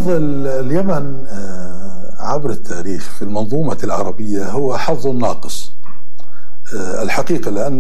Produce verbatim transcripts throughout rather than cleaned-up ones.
حظ اليمن عبر التاريخ في المنظومة العربية هو حظ ناقص الحقيقة، لأن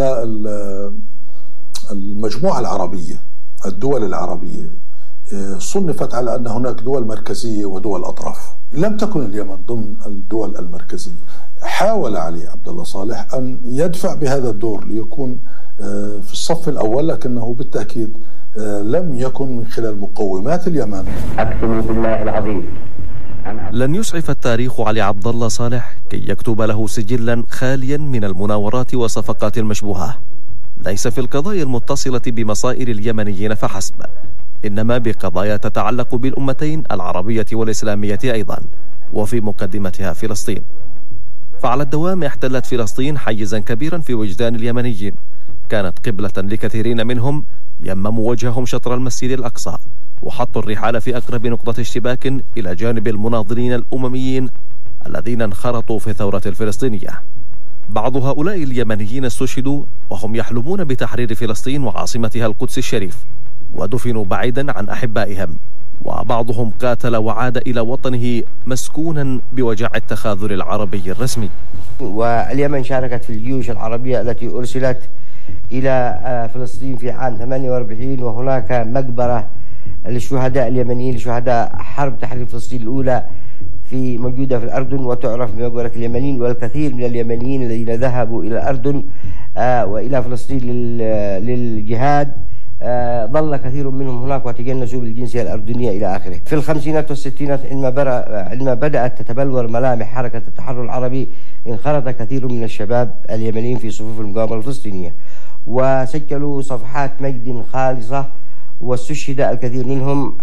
المجموعة العربية، الدول العربية صنفت على أن هناك دول مركزية ودول أطراف. لم تكن اليمن ضمن الدول المركزية. حاول علي عبد الله صالح أن يدفع بهذا الدور ليكون في الصف الأول، لكنه بالتأكيد لم يكن من خلال مقومات اليمن. أقسم بالله العظيم لن يسعف التاريخ علي عبد الله صالح كي يكتب له سجلا خاليا من المناورات والصفقات المشبوهة، ليس في القضايا المتصلة بمصائر اليمنيين فحسب، إنما بقضايا تتعلق بالأمتين العربية والإسلامية أيضا، وفي مقدمتها فلسطين. فعلى الدوام احتلت فلسطين حيزا كبيرا في وجدان اليمنيين، كانت قبلة لكثيرين منهم يمموا وجههم شطر المسجد الأقصى، وحطوا الرحال في أقرب نقطة اشتباك إلى جانب المناضلين الأمميين الذين انخرطوا في الثورة الفلسطينية. بعض هؤلاء اليمنيين استشهدوا وهم يحلمون بتحرير فلسطين وعاصمتها القدس الشريف، ودفنوا بعيدا عن أحبائهم، وبعضهم قاتل وعاد إلى وطنه مسكونا بوجع التخاذل العربي الرسمي. واليمن شاركت في الجيوش العربية التي أرسلت إلى فلسطين في عام ثمانية وأربعين، وهناك مقبرة للشهداء اليمنيين، لشهداء حرب تحرير فلسطين الأولى في موجودة في الأردن وتعرف بمقبرة اليمنيين. والكثير من اليمنيين الذين ذهبوا إلى الأردن آه وإلى فلسطين للجهاد آه ظل كثير منهم هناك وتجنسوا بالجنسية الأردنية إلى آخره. في الخمسينات والستينات عندما بدأت تتبلور ملامح حركة التحرر العربي، انخرط كثير من الشباب اليمنيين في صفوف المقاومة الفلسطينية وسجلوا صفحات مجد خالصة، واستشهد الكثير منهم.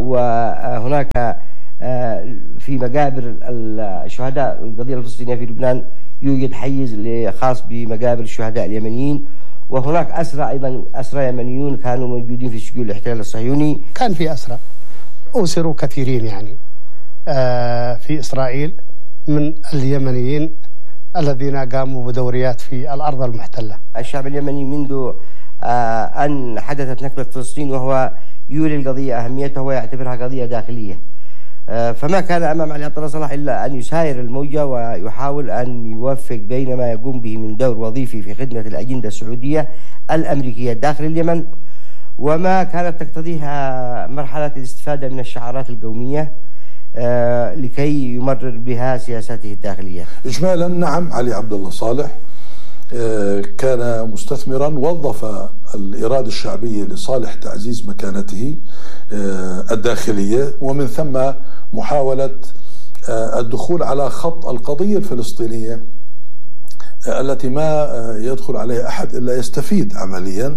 وهناك في مقابر الشهداء القضية الفلسطينية في لبنان يوجد حيز خاص بمقابر الشهداء اليمنيين، وهناك أسرى أيضا، أسرى يمنيون كانوا موجودين في سجون الاحتلال الصهيوني. كان في أسرى أسروا كثيرين يعني في إسرائيل من اليمنيين الذين قاموا بدوريات في الأرض المحتلة. الشعب اليمني منذ أن حدثت نكبة فلسطين وهو يولي القضية أهميتها ويعتبرها قضية داخلية، فما كان أمام علي عبد الله صالح إلا أن يساير الموجة ويحاول أن يوفق بين ما يقوم به من دور وظيفي في خدمة الأجندة السعودية الأمريكية داخل اليمن، وما كانت تقتضيها مرحلة الاستفادة من الشعارات القومية آه لكي يمرر بها سياساته الداخلية. إجمالا نعم، علي عبد الله صالح آه كان مستثمرا، وظف الإرادة الشعبية لصالح تعزيز مكانته آه الداخلية، ومن ثم محاولة آه الدخول على خط القضية الفلسطينية آه التي ما آه يدخل عليها أحد إلا يستفيد عمليا.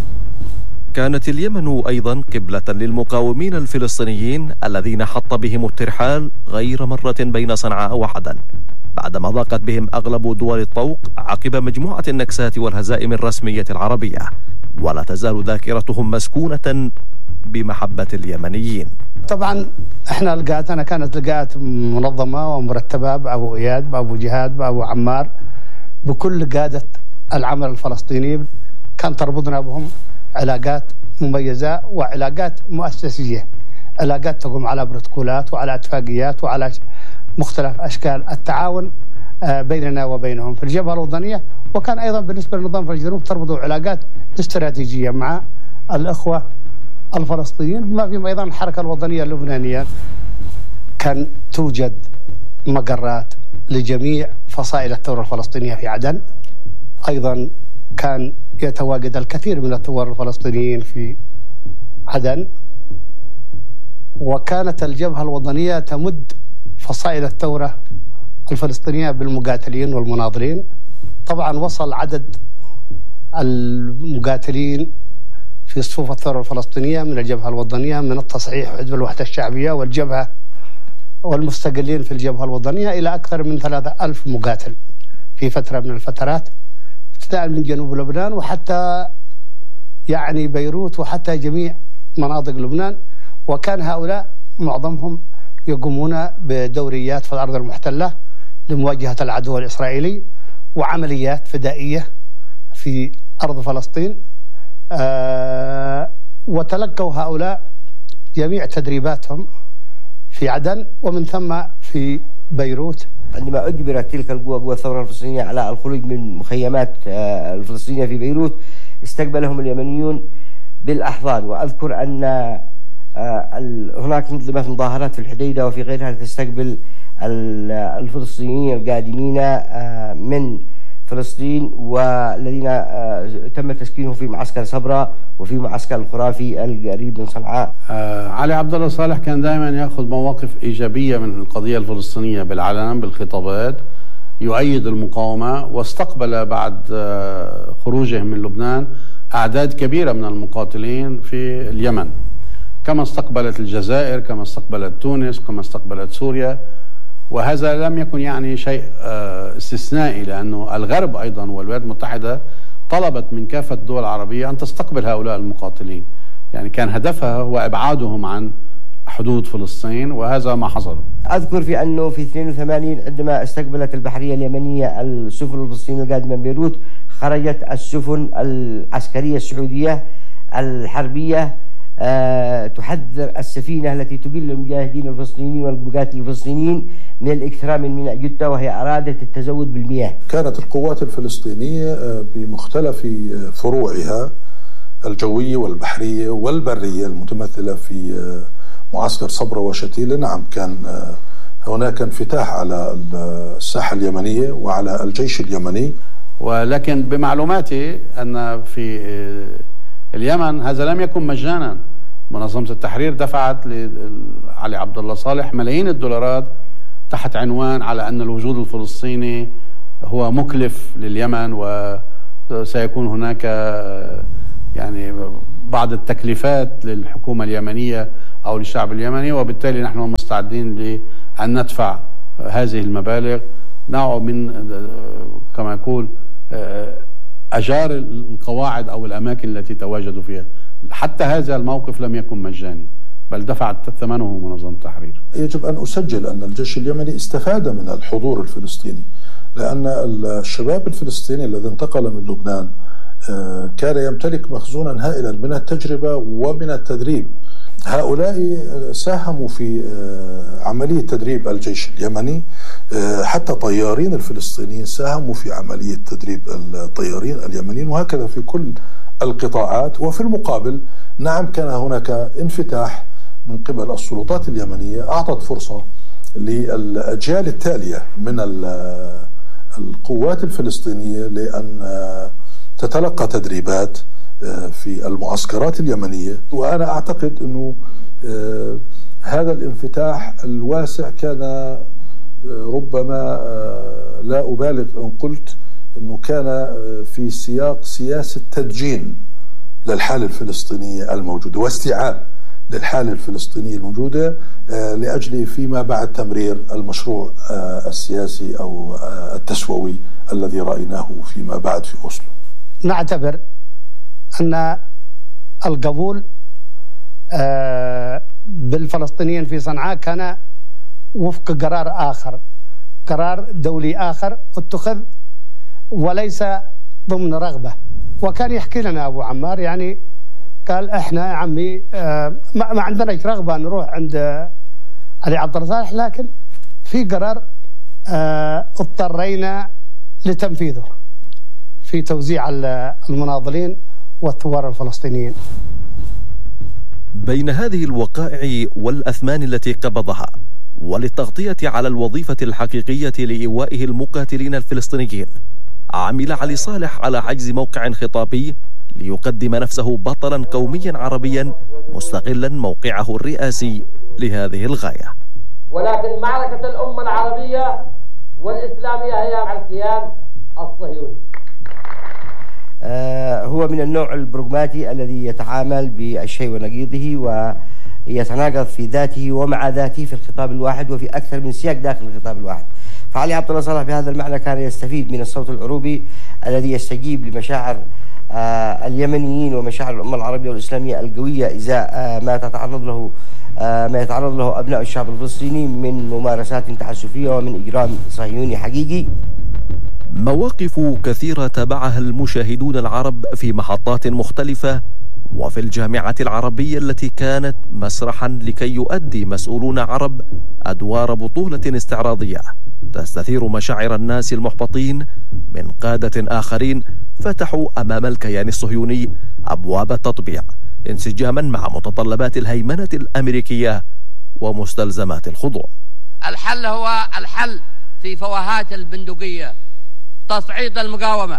كانت اليمن أيضا قبلة للمقاومين الفلسطينيين الذين حط بهم الترحال غير مرة بين صنعاء وعدن، بعدما ضاقت بهم أغلب دول الطوق عقب مجموعة النكسات والهزائم الرسمية العربية، ولا تزال ذاكرتهم مسكونة بمحبة اليمنيين. طبعا احنا لقاءاتنا كانت لقاءات منظمة ومرتبة بأبو إياد، بأبو جهاد، بأبو عمار، بكل قادة العمل الفلسطيني. كان تربطنا بهم علاقات مميزة وعلاقات مؤسسية، علاقات تقوم على بروتوكولات وعلى اتفاقيات وعلى مختلف أشكال التعاون بيننا وبينهم في الجبهة الوطنية. وكان أيضا بالنسبة للنظام في الجنوب تربطوا علاقات استراتيجية مع الأخوة الفلسطينيين، بما فيهم أيضا الحركة الوطنية اللبنانية. كان توجد مقرات لجميع فصائل الثورة الفلسطينية في عدن، أيضا كان يتواجد الكثير من الثوار الفلسطينيين في عدن، وكانت الجبهة الوطنية تمد فصائل الثورة الفلسطينية بالمقاتلين والمناضلين. طبعا وصل عدد المقاتلين في صفوف الثورة الفلسطينية من الجبهة الوطنية من التصحيح حزب الوحدة الشعبية والجبهة والمستقلين في الجبهة الوطنية إلى أكثر من ثلاثة ألف مقاتل في فترة من الفترات، ابتداء من جنوب لبنان وحتى يعني بيروت وحتى جميع مناطق لبنان. وكان هؤلاء معظمهم يقومون بدوريات في الأرض المحتلة لمواجهة العدو الإسرائيلي وعمليات فدائية في أرض فلسطين. آه وتلقوا هؤلاء جميع تدريباتهم في عدن ومن ثم في بيروت. عندما أجبرت تلك القوى قوى الثورة الفلسطينية على الخروج من مخيمات الفلسطينية في بيروت، استقبلهم اليمنيون بالأحضان. وأذكر أن هناك نظمت مظاهرات في الحديدة وفي غيرها تستقبل الفلسطينيين القادمين من فلسطين والذين تم تسكينهم في معسكر صبرا وفي معسكر الخرافي القريب من صنعاء. علي عبد الله صالح كان دائما يأخذ مواقف إيجابية من القضية الفلسطينية بالعلن بالخطابات، يؤيد المقاومة، واستقبل بعد خروجه من لبنان أعداد كبيرة من المقاتلين في اليمن، كما استقبلت الجزائر، كما استقبلت تونس، كما استقبلت سوريا. وهذا لم يكن يعني شيء استثنائي، لأنه الغرب أيضا والولايات المتحدة طلبت من كافة الدول العربية أن تستقبل هؤلاء المقاتلين، يعني كان هدفها هو إبعادهم عن حدود فلسطين، وهذا ما حصل. أذكر في أنه في اثنين وثمانين عندما استقبلت البحرية اليمنية السفن الفلسطينية القادمة من بيروت، خرجت السفن العسكرية السعودية الحربية أه تحذر السفينة التي تقل المجاهدين الفلسطينيين والمقاتلين الفلسطينيين من الاكثار من ميناء جدة، وهي أرادت التزود بالمياه. كانت القوات الفلسطينية بمختلف فروعها الجوية والبحرية والبرية المتمثلة في معسكر صبرا وشتيل، نعم كان هناك انفتاح على الساحة اليمنية وعلى الجيش اليمني. ولكن بمعلوماتي أن في اليمن هذا لم يكن مجانا. منظمة التحرير دفعت لعلي عبد الله صالح ملايين الدولارات تحت عنوان على أن الوجود الفلسطيني هو مكلف لليمن، وسيكون هناك يعني بعض التكليفات للحكومة اليمنية أو للشعب اليمني، وبالتالي نحن مستعدين لأن ندفع هذه المبالغ، نوع من كما يقول أجار القواعد أو الأماكن التي تواجدوا فيها. حتى هذا الموقف لم يكن مجاني، بل دفعت ثمنه منظمة التحرير. يجب أن أسجل أن الجيش اليمني استفاد من الحضور الفلسطيني، لأن الشباب الفلسطيني الذي انتقل من لبنان كان يمتلك مخزونا هائلا من التجربة ومن التدريب. هؤلاء ساهموا في عملية تدريب الجيش اليمني، حتى طيارين الفلسطينيين ساهموا في عملية تدريب الطيارين اليمنيين، وهكذا في كل القطاعات. وفي المقابل نعم كان هناك انفتاح من قبل السلطات اليمنية، أعطت فرصة للأجيال التالية من القوات الفلسطينية لأن تتلقى تدريبات في المعسكرات اليمنية. وأنا أعتقد أنه هذا الانفتاح الواسع كان ربما لا أبالغ إن قلت أنه كان في سياق سياسة تدجين للحالة الفلسطينية الموجودة واستيعاب للحالة الفلسطينية الموجودة لأجل فيما بعد تمرير المشروع السياسي أو التسووي الذي رأيناه فيما بعد في أوسلو. نعتبر أن القبول بالفلسطينيين في صنعاء كان وفق قرار آخر، قرار دولي آخر اتخذ وليس ضمن رغبة. وكان يحكي لنا أبو عمار، يعني قال إحنا يا عمي ما عندنا رغبة نروح عند علي عبد الله صالح، لكن في قرار اضطرينا لتنفيذه في توزيع المناضلين والثوار الفلسطينيين. بين هذه الوقائع والأثمان التي قبضها وللتغطية على الوظيفة الحقيقية لإيوائه المقاتلين الفلسطينيين، عمل علي صالح على حجز موقع خطابي ليقدم نفسه بطلا قوميا عربيا مستغلا موقعه الرئاسي لهذه الغاية. ولكن معركة الأمة العربية والإسلامية هي مع الكيان الصهيوني. آه هو من النوع البروغماتي الذي يتعامل بالشيء ونقيضه ويتناقض في ذاته ومع ذاته في الخطاب الواحد وفي أكثر من سياق داخل الخطاب الواحد. فعلي عبد الله صالح بهذا المعنى كان يستفيد من الصوت العروبي الذي يستجيب لمشاعر آه اليمنيين ومشاعر الأمة العربية والإسلامية القوية إزاء آه ما تتعرض له آه ما يتعرض له أبناء الشعب الفلسطيني من ممارسات تعسفية ومن إجرام صهيوني حقيقي. مواقف كثيرة تابعها المشاهدون العرب في محطات مختلفة وفي الجامعة العربية التي كانت مسرحا لكي يؤدي مسؤولون عرب أدوار بطولة استعراضية تستثير مشاعر الناس المحبطين من قادة آخرين فتحوا أمام الكيان الصهيوني أبواب التطبيع انسجاما مع متطلبات الهيمنة الأمريكية ومستلزمات الخضوع. الحل هو الحل في فوهات البندقية، تصعيد المقاومة،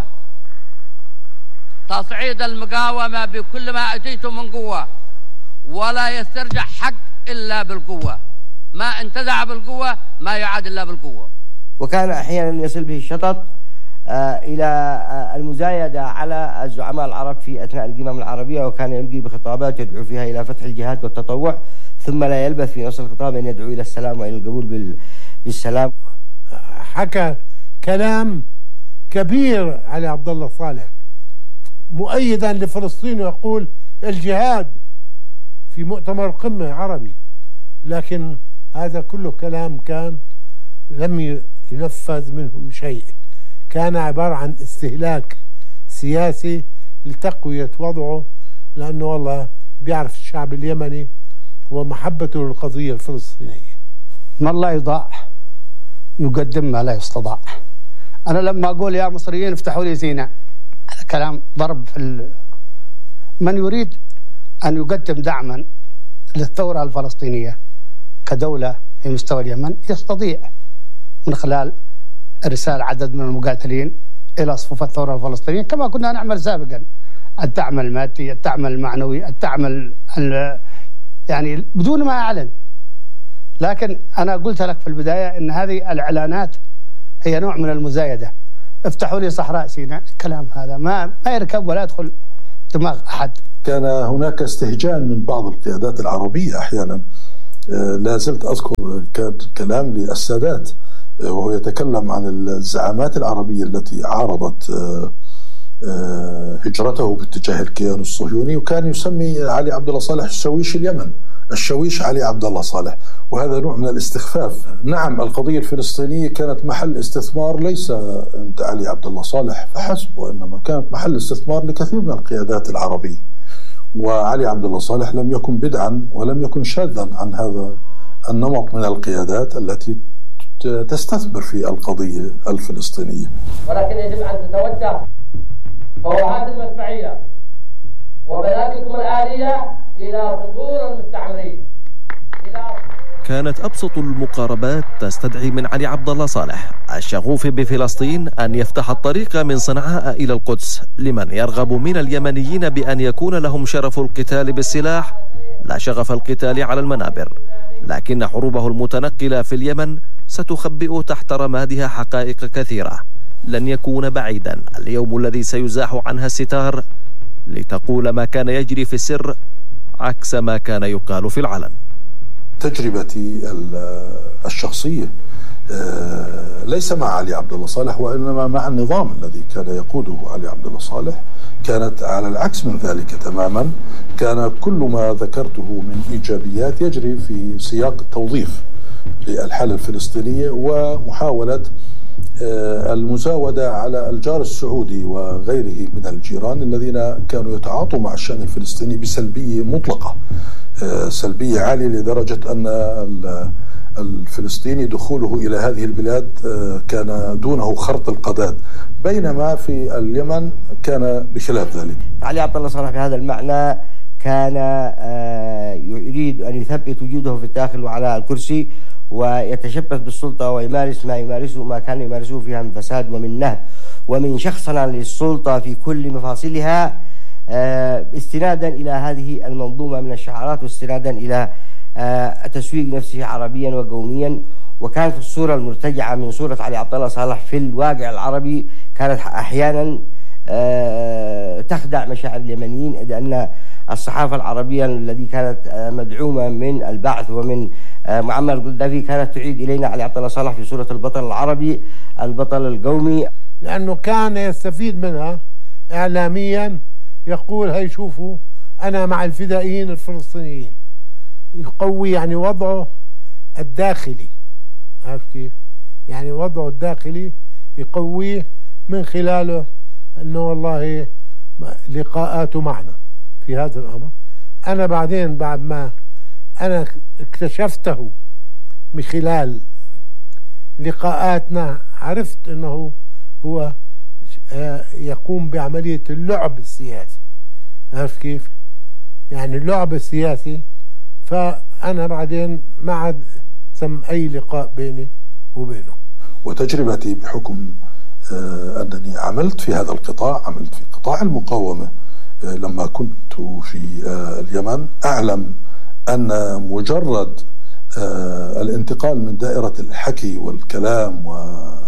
تصعيد المقاومة بكل ما أتيتم من قوة، ولا يسترجع حق إلا بالقوة، ما انتزع بالقوة ما يعاد إلا بالقوة. وكان أحيانا يصل به الشطط إلى المزايدة على الزعماء العرب في أثناء القمم العربية، وكان يلقي بخطابات يدعو فيها إلى فتح الجهاد والتطوع، ثم لا يلبث في نص الخطاب أن يدعو إلى السلام وإلى القبول بالسلام. حكى كلام كبير علي عبد الله صالح مؤيدا لفلسطين ويقول الجهاد في مؤتمر قمة عربي، لكن هذا كله كلام كان لم ينفذ منه شيء، كان عبارة عن استهلاك سياسي لتقوية وضعه، لأنه والله بيعرف الشعب اليمني ومحبته للقضية الفلسطينية. ما لا يضاع يقدم ما لا يستطاع. أنا لما أقول يا مصريين افتحوا لي سيناء، هذا كلام ضرب في ال... من يريد أن يقدم دعما للثورة الفلسطينية كدولة في مستوى اليمن يستطيع من خلال إرسال عدد من المقاتلين إلى صفوف الثورة الفلسطينية كما كنا نعمل سابقا، الدعم المادي، الدعم المعنوي، الدعم ال... يعني بدون ما أعلن. لكن أنا قلت لك في البداية أن هذه الإعلانات هي نوع من المزايدة. افتحوا لي صحراء سيناء، الكلام هذا ما ما يركب ولا يدخل دماغ أحد. كان هناك استهجان من بعض القيادات العربية أحيانا، لا زلت أذكر كلام للسادات وهو يتكلم عن الزعامات العربية التي عارضت هجرته باتجاه الكيان الصهيوني، وكان يسمي علي عبد الله صالح الشويش اليمن، الشويش علي عبد الله صالح، وهذا نوع من الاستخفاف. نعم القضية الفلسطينية كانت محل استثمار ليس عند علي عبد الله صالح فحسب، وإنما كانت محل استثمار لكثير من القيادات العربية، وعلي عبد الله صالح لم يكن بدعا ولم يكن شاذا عن هذا النمط من القيادات التي تستثمر في القضية الفلسطينية. ولكن يجب أن تتوجه فوهات المدفعية وبنادقكم الآلية إلى صدور المستعمرين. كانت أبسط المقاربات تستدعي من علي عبد الله صالح الشغوف بفلسطين أن يفتح الطريق من صنعاء إلى القدس لمن يرغب من اليمنيين بأن يكون لهم شرف القتال بالسلاح لا شغف القتال على المنابر، لكن حروبه المتنقلة في اليمن ستخبئ تحت رمادها حقائق كثيرة. لن يكون بعيدا اليوم الذي سيزاح عنها الستار لتقول ما كان يجري في السر عكس ما كان يقال في العلن. تجربتي الشخصية ليس مع علي عبد الله صالح وإنما مع النظام الذي كان يقوده علي عبد الله صالح كانت على العكس من ذلك تماما. كان كل ما ذكرته من إيجابيات يجري في سياق التوظيف للحالة الفلسطينية ومحاولة المزاودة على الجار السعودي وغيره من الجيران الذين كانوا يتعاطوا مع الشأن الفلسطيني بسلبية مطلقة، سلبية عالية لدرجة أن الفلسطيني دخوله إلى هذه البلاد كان دونه خرط القداد، بينما في اليمن كان بخلاف ذلك. علي عبد الله صالح بهذا المعنى كان يريد أن يثبت وجوده في الداخل وعلى الكرسي ويتشبث بالسلطة ويمارس ما يمارسه ما كان يمارسه فيها من فساد ومن نهب ومن شخصنة للسلطة في كل مفاصلها، استنادا إلى هذه المنظومة من الشعارات واستنادا إلى تسويق نفسه عربيا وقوميا. وكانت الصورة المرتجعة من صورة علي عبد الله صالح في الواقع العربي كانت أحيانا تخدع مشاعر اليمنيين، لأن الصحافة العربية التي كانت مدعومة من البعث ومن معمر القذافي كانت تعيد إلينا علي عبد الله صالح في صورة البطل العربي البطل القومي، لأنه كان يستفيد منها إعلاميا، يقول هاي شوفوا أنا مع الفدائيين الفلسطينيين، يقوي يعني وضعه الداخلي، عارف كيف؟ يعني وضعه الداخلي يقويه من خلاله أنه والله لقاءاته معنا في هذا الأمر. أنا بعدين بعد ما أنا اكتشفته من خلال لقاءاتنا عرفت أنه هو يقوم بعملية اللعب السياسي. عارف كيف؟ يعني اللعب السياسي. فأنا بعدين ما عاد تم أي لقاء بيني وبينه. وتجربتي بحكم آه أنني عملت في هذا القطاع، عملت في قطاع المقاومة آه لما كنت في آه اليمن، أعلم أن مجرد آه الانتقال من دائرة الحكي والكلام و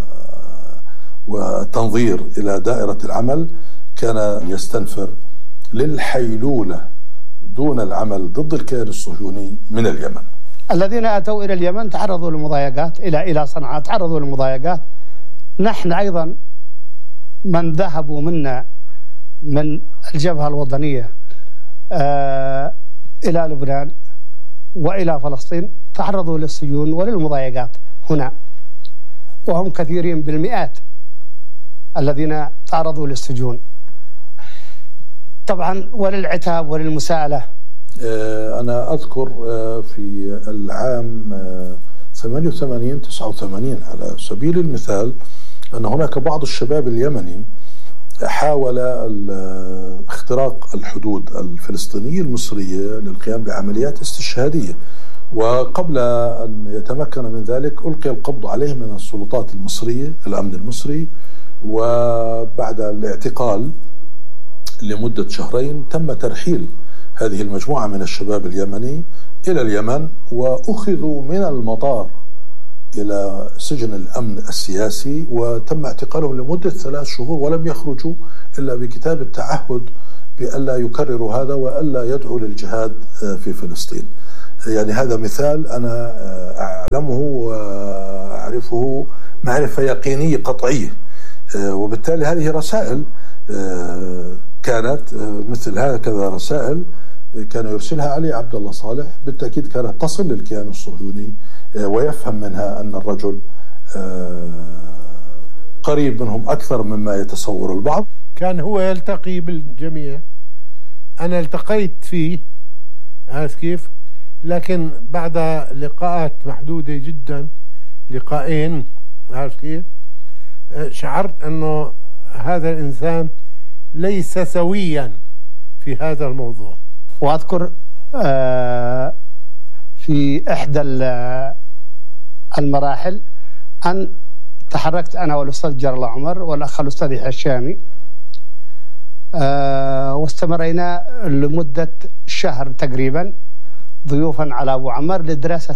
والتنظير إلى دائرة العمل كان يستنفر للحيلولة دون العمل ضد الكيان الصهيوني من اليمن. الذين أتوا إلى اليمن تعرضوا للمضايقات، إلى إلى صنعاء تعرضوا للمضايقات. نحن أيضا من ذهبوا منا من الجبهة الوطنية آه إلى لبنان وإلى فلسطين تعرضوا للسجون وللمضايقات هنا، وهم كثيرين بالمئات الذين تعرضوا للسجون طبعا وللعتاب وللمساءلة. أنا أذكر في العام ثمانية وثمانين تسعة وثمانين على سبيل المثال أن هناك بعض الشباب اليمني حاول اختراق الحدود الفلسطينية المصرية للقيام بعمليات استشهادية، وقبل أن يتمكن من ذلك ألقي القبض عليه من السلطات المصرية، الأمن المصري، وبعد الاعتقال لمدة شهرين تم ترحيل هذه المجموعة من الشباب اليمني إلى اليمن، وأخذوا من المطار إلى سجن الأمن السياسي وتم اعتقالهم لمدة ثلاث شهور ولم يخرجوا إلا بكتاب التعهد بألا يكرروا هذا وألا يدعوا للجهاد في فلسطين. يعني هذا مثال أنا أعلمه وأعرفه معرفة يقينية قطعية، وبالتالي هذه رسائل كانت مثل هكذا رسائل كان يرسلها علي عبد الله صالح، بالتأكيد كانت تصل للكيان الصهيوني ويفهم منها أن الرجل قريب منهم أكثر مما يتصور البعض. كان هو يلتقي بالجميع، أنا التقيت فيه، عارف كيف؟ لكن بعد لقاءات محدودة جدا، لقاءين، عارف كيف؟ شعرت أنه هذا الإنسان ليس سويا في هذا الموضوع. وأذكر في إحدى المراحل أن تحركت أنا والأستاذ جرلا عمر والأخ الأستاذ الشامي، واستمرينا لمدة شهر تقريبا ضيوفا على أبو عمار لدراسة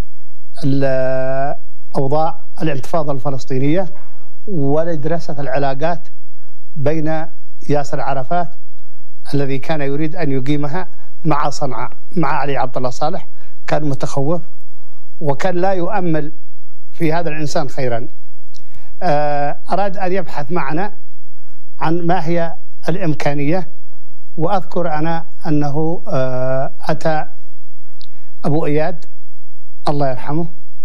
أوضاع الانتفاضة الفلسطينية ولدراسة العلاقات بين ياسر عرفات الذي كان يريد أن يقيمها مع صنعاء مع علي عبد الله صالح. كان متخوف وكان لا يؤمل في هذا الإنسان خيرا. أراد أن يبحث معنا عن ما هي الإمكانية، وأذكر أنا أنه أتى أبو إياد الله يرحمه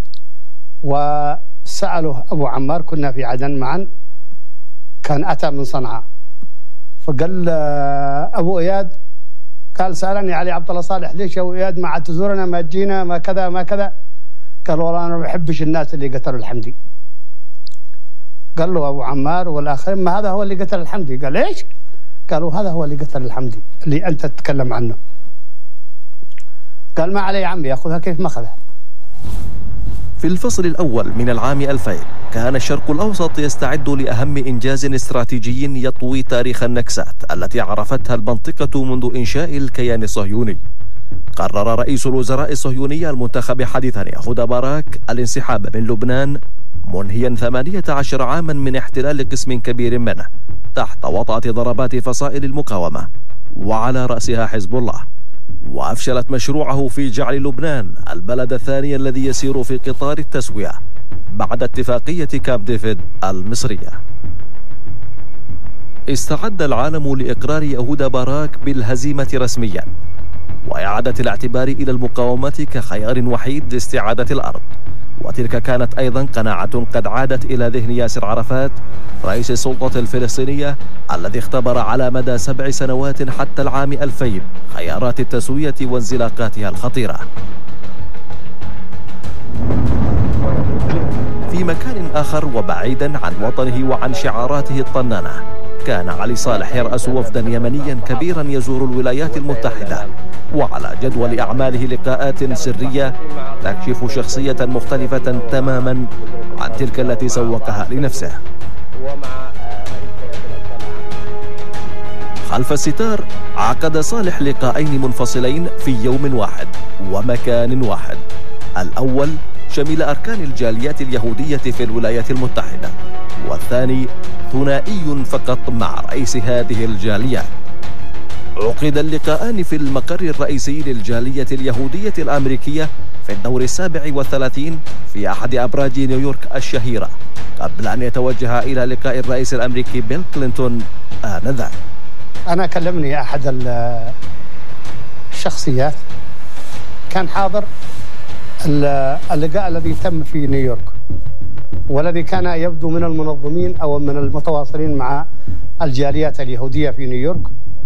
وسأله أبو عمار، كنا في عدن معا، كان أتى من صنعاء، فقال أبو إياد قال سألني علي عبد الله صالح ليش يا أبو إياد ما عاد تزورنا، ما تجينا، ما كذا ما كذا. قال والله أنا ما بحبش الناس اللي قتلوا الحمدي. قال له أبو عمار والآخرين ما هذا هو اللي قتل الحمدي. قال إيش؟ قالوا هذا هو اللي قتل الحمدي اللي أنت تتكلم عنه. قال ما علي يا عمي يأخذها كيف ما أخذها. في الفصل الأول من العام ألفين كان الشرق الأوسط يستعد لأهم إنجاز استراتيجي يطوي تاريخ النكسات التي عرفتها المنطقة منذ إنشاء الكيان الصهيوني. قرر رئيس الوزراء الصهيوني المنتخب حديثا يهودا باراك الانسحاب من لبنان، منهيا ثمانية عشر عاما من احتلال قسم كبير منه تحت وطأة ضربات فصائل المقاومة وعلى رأسها حزب الله. وأفشلت مشروعه في جعل لبنان البلد الثاني الذي يسير في قطار التسوية بعد اتفاقية كامب ديفيد المصرية. استعد العالم لإقرار يهودا باراك بالهزيمة رسميا وإعادة الاعتبار إلى المقاومة كخيار وحيد لاستعادة الأرض وتلك كانت أيضا قناعة قد عادت إلى ذهن ياسر عرفات رئيس السلطة الفلسطينية الذي اختبر على مدى سبع سنوات حتى العام ألفين خيارات التسوية وانزلاقاتها الخطيرة. في مكان آخر وبعيدا عن وطنه وعن شعاراته الطنانة، كان علي صالح يرأس وفدا يمنيا كبيرا يزور الولايات المتحدة، وعلى جدول أعماله لقاءات سرية تكشف شخصية مختلفة تماما عن تلك التي سوقها لنفسه. خلف الستار عقد صالح لقاءين منفصلين في يوم واحد ومكان واحد. الأول شمل أركان الجاليات اليهودية في الولايات المتحدة، والثاني ثنائي فقط مع رئيس هذه الجاليات. عقد اللقاءان في المقر الرئيسي للجالية اليهودية الأمريكية في الدور السابع والثلاثين في أحد أبراج نيويورك الشهيرة، قبل أن يتوجه إلى لقاء الرئيس الأمريكي بيل كلينتون آنذاك. أنا كلمني أحد الشخصيات كان حاضر اللقاء الذي تم في نيويورك، والذي كان يبدو من المنظمين أو من المتواصلين مع الجاليات اليهودية في نيويورك.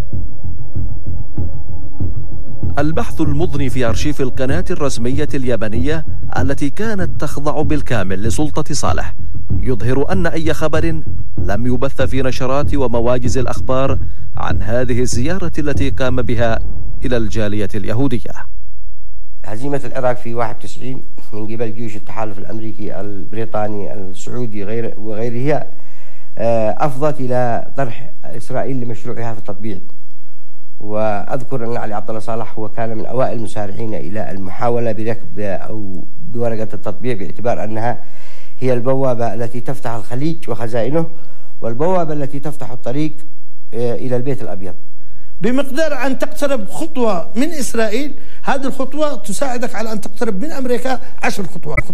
البحث المضني في أرشيف القناة الرسمية اليابانية التي كانت تخضع بالكامل لسلطة صالح يظهر أن أي خبر لم يبث في نشرات ومواجز الأخبار عن هذه الزيارة التي قام بها إلى الجالية اليهودية. هزيمة العراق في واحد وتسعين من قبل جيوش التحالف الأمريكي البريطاني السعودي غير وغيرها أفضت إلى طرح إسرائيل لمشروعها في التطبيع. وأذكر أن علي عبد الله صالح هو كان من أوائل المسارعين إلى المحاولة بركب أو بورقة التطبيع، باعتبار أنها هي البوابة التي تفتح الخليج وخزائنه، والبوابة التي تفتح الطريق إلى البيت الأبيض. بمقدار أن تقترب خطوة من إسرائيل، هذه الخطوة تساعدك على أن تقترب من أمريكا عشر خطوات.